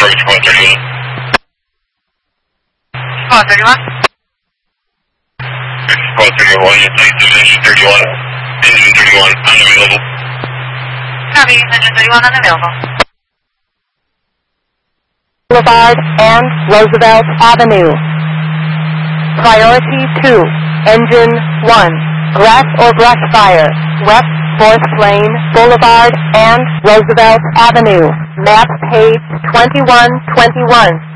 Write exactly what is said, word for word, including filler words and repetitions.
Garbage one thirty-one. Call thirty-one. Call thirty-one, yes, engine thirty-one. Engine thirty-one, unavailable. Copy, engine thirty-one unavailable. Boulevard and Roosevelt Avenue. Priority two, engine one, grass or brush fire, west fourth lane, Boulevard and Roosevelt Avenue, map page twenty-one twenty-one.